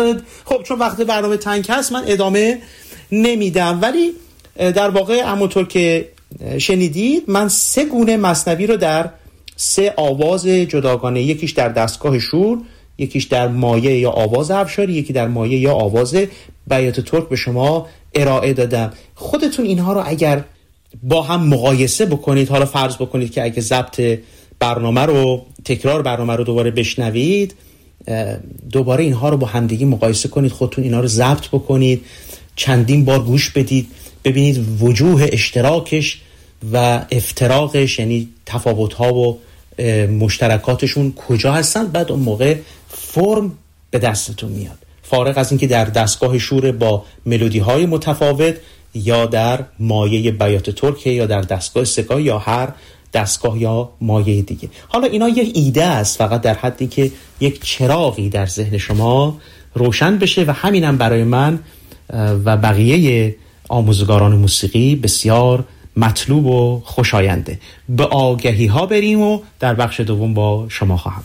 خب چون وقت برنامه تنگ هست من ادامه نمیدم، ولی در واقع همونطور که شنیدید من 3 گونه مثنوی رو در 3 آواز جداگانه، یکیش در دستگاه شور، یکیش در مایه یا آواز افشاری، یکی در مایه یا آواز بیات ترک به شما ارائه دادم. خودتون اینها رو اگر با هم مقایسه بکنید، حالا فرض بکنید که اگه ضبط برنامه رو، تکرار برنامه رو دوباره بشنوید، دوباره اینها رو با همدیگه مقایسه کنید، خودتون اینها رو ضبط بکنید، چندین بار گوش بدید، ببینید وجوه اشتراکش و افتراقش، یعنی تفاوت‌ها و مشترکاتشون کجا هستن. بعد اون موقع فرم به دستتون میاد، فارغ از اینکه در دستگاه شور با ملودی‌های متفاوت یا در مایه بیات ترک یا در دستگاه سکا یا هر دستگاه یا مایه دیگه. حالا اینا یه ایده است، فقط در حدی که یک چراغی در ذهن شما روشن بشه و همینم برای من و بقیه آموزگاران موسیقی بسیار مطلوب و خوشاینده. به آگهی ها بریم و در بخش دوم با شما خواهم